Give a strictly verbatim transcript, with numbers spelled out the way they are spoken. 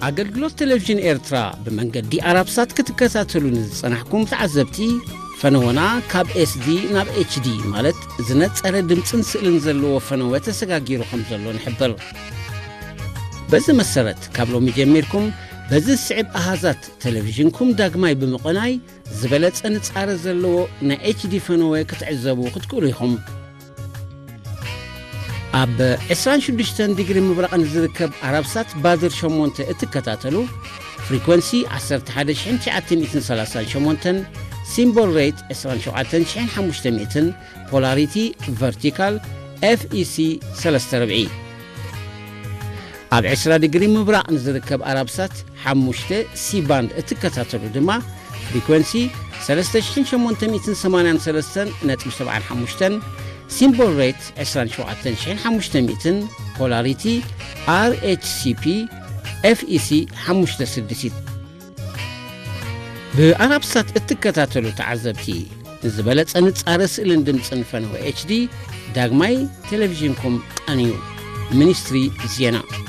አገልግሎት ቴሌቪዥን ኤርትራ በመንገዲ አራብሳት ክትከታተሉን ጽናሕኩም ተዓዘብቲ ፈነወና ካብ ኤስዲ ናብ ኤችዲ ማለት ዝነጸረ ድምጽን ስእልን ዘለዎ ፈነወ ተሰጋጊሩኩም ዘሎ ንሕብር በዚህ መሰረት ካብ ሎሚ ጀሚርኩም በዚህ ስዕብ አሃዛት ቴሌቪዥንኩም ዳግማይ ብምቕናይ ዝበለጸ ንጻረ ዘለዎ ና ኤችዲ ፈነወ ክትዕዘቡ ክትክእሉ ኢኹም ኣብ عشرين وستة ዲግሪ ምብራቕን ዝርከብ አራብሳት ባድር ሸሞንተ እትከታተሉ ፍሪኩዌንሲ عشرة واحد تسعة ثلاثة ثمانية ሲምቦል ሬት عشرين سبعة خمسمية ፖላሪቲ ቨርቲካል ኤፍ ኢ ሲ ثلاثة أربعين ኣብ عشرين ዲግሪ ምብራቕን ዝርከብ አራብሳት خمسة ሲ ባንድ እትከታተሉ ድማ ፍሪኩዌንሲ ثلاثة آلاف ثمانمية وثمانية وثلاثين نقطة سبعة خمسة symbol rate عشرين سبعة خمسمية polarity آر إتش سي بي إف إي سي خمسة ستة بأرابسات اتكتاتلو تعذبتي زبالت أنتصار سئلن دمصن فنو إتش دي داغماي تلفزيونكم قنيو منستري زينا